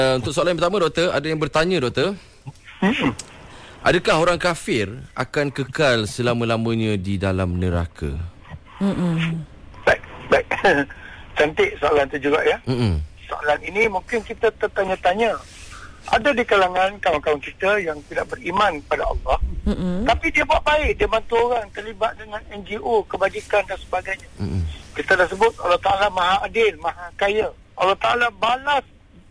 Untuk soalan yang pertama, doktor, ada yang bertanya, doktor. Adakah orang kafir akan kekal selama-lamanya di dalam neraka? Baik. Cantik soalan tu juga ya. Soalan ini mungkin kita tertanya-tanya. Ada di kalangan kawan-kawan kita yang tidak beriman pada Allah, tapi dia buat baik, dia bantu orang, terlibat dengan NGO, kebajikan dan sebagainya. Kita dah sebut Allah Ta'ala Maha Adil, Maha Kaya. Allah Ta'ala balas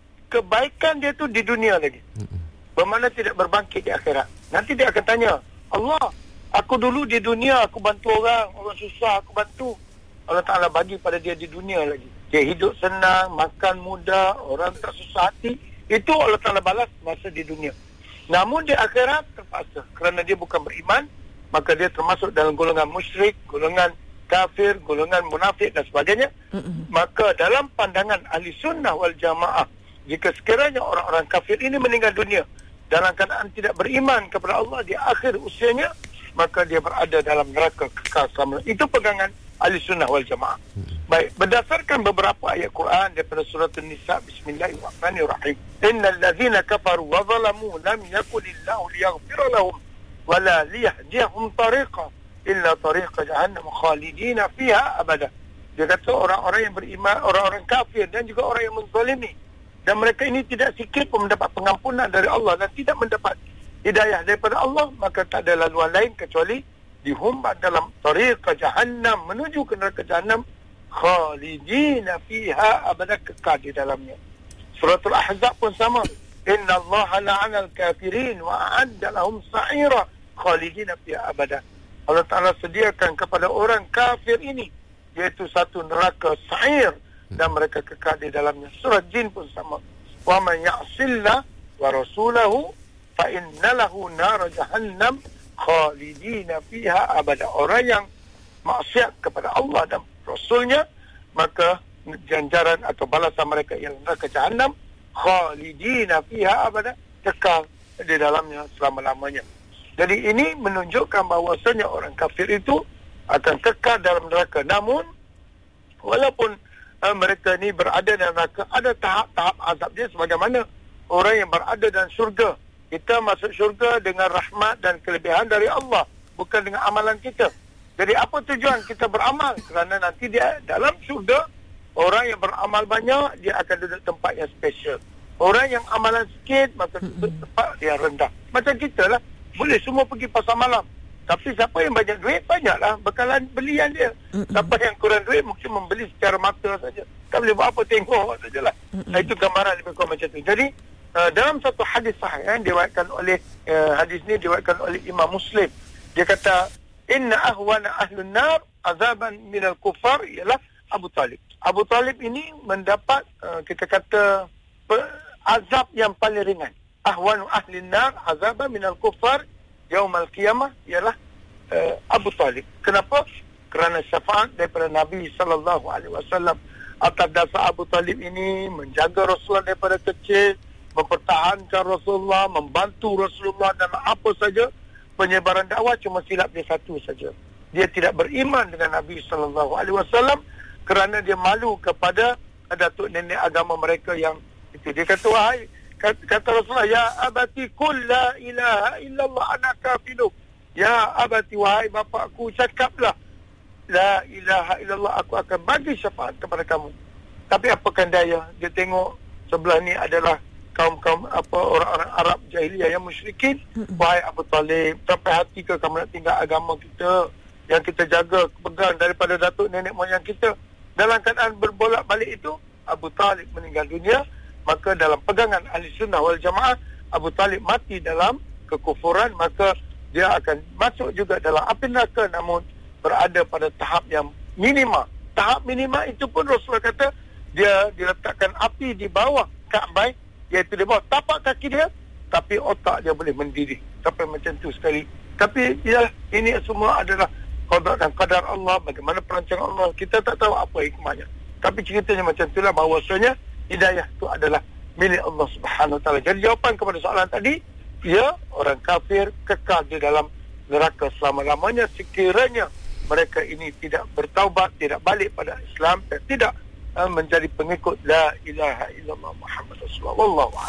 kebaikan dia tu di dunia lagi, bermakna tidak berbangkit di akhirat. Nanti dia akan tanya, Allah, aku dulu di dunia aku bantu orang susah aku bantu. Allah Ta'ala bagi pada dia di dunia lagi, dia hidup senang, makan mudah, orang tak susah hati. Itu Allah Ta'ala balas masa di dunia. Namun di akhirat terpaksa, kerana dia bukan beriman, maka dia termasuk dalam golongan musyrik, golongan kafir, golongan munafik dan sebagainya. Maka dalam pandangan ahli sunnah wal jamaah, jika sekiranya orang-orang kafir ini meninggal dunia dalam keadaan tidak beriman kepada Allah di akhir usianya, maka dia berada dalam neraka kekal selama. Itu pegangan ahli sunnah wal jamaah. Baik, berdasarkan beberapa ayat Quran daripada surah An-Nisa, Bismillahirrahmanirrahim. Innal ladzina kafaru wa zalamu lam yakunillahu liyaghfira lahum wa la liyahdiyahum tariqa illa tariqa jahannam khalidina fiha abada. Dia kata orang-orang yang beriman, orang-orang kafir dan juga orang yang menzalimi, dan mereka ini tidak sikit pun mendapat pengampunan dari Allah dan tidak mendapat hidayah daripada Allah, maka tak ada laluan lain kecuali dihumbat dalam tariqa jahannam, menuju ke neraka jahannam, khalidina fiha abada, kekal di dalamnya. Suratul Ahzab pun sama. Inna Allah la'anal kafirin wa a'adda lahum sa'ira khalidina fiha abada. Allah Ta'ala sediakan kepada orang kafir ini iaitu satu neraka sa'ir dan mereka kekal di dalamnya. Surah Jin pun sama. Wa man ya'sillah wa rasulahu fa inna lahu nar jahannam khalidina fiha abada. Orang yang maksiat kepada Allah dan Rasulnya, maka ganjaran atau balasan mereka ialah neraka jahannam khalidina fiha abada, kekal di dalamnya selama-lamanya. Jadi ini menunjukkan bahawasanya orang kafir itu akan kekal dalam neraka. Namun walaupun mereka ni berada dalam neraka, ada tahap-tahap azab dia sebagaimana orang yang berada dalam syurga. Kita masuk syurga dengan rahmat dan kelebihan dari Allah, bukan dengan amalan kita. Jadi apa tujuan kita beramal? Kerana nanti dia dalam syurga, orang yang beramal banyak, dia akan duduk tempat yang special. Orang yang amalan sikit, maka duduk tempat yang rendah. Macam kita lah, boleh semua pergi pasar malam. Tapi siapa yang banyak duit, banyaklah bekalan belian dia. Siapa yang kurang duit, mungkin membeli secara mata saja. Tak boleh buat apa, tengok sajalah. Itu gambaran lebih kurang macam tu. Jadi, dalam satu hadis sahih yang diriwayatkan oleh, hadis ni diriwayatkan oleh Imam Muslim. Dia kata, Inna ahwana ahlun nar azaban minal kufar ialah Abu Talib. Abu Talib ini mendapat kita kata azab yang paling ringan. Ahwanu ahlin nar azaban minal kufar yaumal qiyamah ialah Abu Talib. Kenapa? Kerana syafaat daripada Nabi SAW atas dasar Abu Talib ini menjaga Rasulullah daripada kecil, mempertahankan Rasulullah, membantu Rasulullah dalam apa saja penyebaran dakwah. Cuma silap dia satu saja, dia tidak beriman dengan Nabi SAW kerana dia malu kepada datuk nenek agama mereka yang itu. Dia kata, wahai, kata Rasulullah, ya abati kul la ilaha illallah ana kafilu. Ya abati, wahai bapakku, cakaplah la ilaha illallah, aku akan bagi syafaat kepada kamu. Tapi apakan daya, dia tengok sebelah ni adalah kaum-kaum orang-orang Arab jahiliyah yang musyrikin. Wahai Abu Talib, sampai hati ke kamu nak tinggal agama kita yang kita jaga, pegang daripada datuk nenek moyang kita? Dalam keadaan berbolak-balik itu, Abu Talib meninggal dunia. Maka dalam pegangan ahli sunnah wal jamaah, Abu Talib mati dalam kekufuran, maka dia akan masuk juga dalam api neraka, namun berada pada tahap yang minima. Tahap minima itu pun Rasulullah kata dia diletakkan api di bawah Ka'bah, iaitu di bawah tapak kaki dia, tapi otak dia boleh mendidih sampai macam tu sekali. Tapi ya, ini semua adalah qada dan qadar Allah, bagaimana perancangan Allah. Kita tak tahu apa hikmahnya, tapi ceritanya macam itulah, bahawasanya hidayah itu adalah milik Allah Subhanahu Wa Taala. Jadi jawapan kepada soalan tadi, ya, orang kafir kekal di dalam neraka selama-lamanya sekiranya mereka ini tidak bertaubat, tidak balik pada Islam dan tidak menjadi pengikut la ilaha illallah Muhammad Rasulullah. Wallahu a'lam.